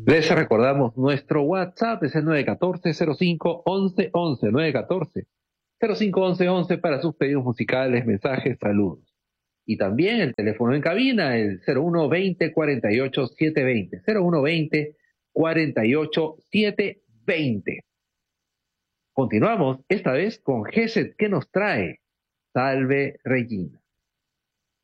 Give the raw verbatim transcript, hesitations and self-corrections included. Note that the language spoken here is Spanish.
Les recordamos nuestro WhatsApp, es el nueve uno cuatro, cero cinco, once, once, nueve uno cuatro, cero cinco, once, once para sus pedidos musicales, mensajes, saludos. Y también el teléfono en cabina, el cero uno veinte, cuarenta y ocho, setecientos veinte, cero uno veinte, cuarenta y ocho, setecientos veinte. Continuamos esta vez con Gesed, que nos trae Salve Regina.